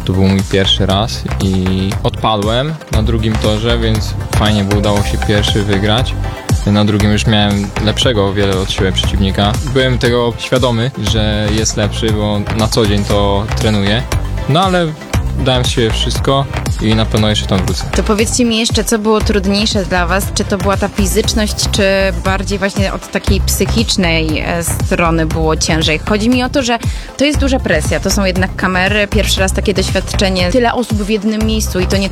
To był mój pierwszy raz i odpadłem na drugim torze, więc fajnie, bo udało się pierwszy wygrać. Na drugim już miałem lepszego o wiele od siebie przeciwnika. Byłem tego świadomy, że jest lepszy, bo na co dzień to trenuję. No ale dałem z siebie wszystko i na pewno jeszcze tam wrócę. To powiedzcie mi jeszcze, co było trudniejsze dla was? Czy to była ta fizyczność, czy bardziej właśnie od takiej psychicznej strony było ciężej? Chodzi mi o to, że to jest duża presja, to są jednak kamery, pierwszy raz takie doświadczenie, tyle osób w jednym miejscu i to nie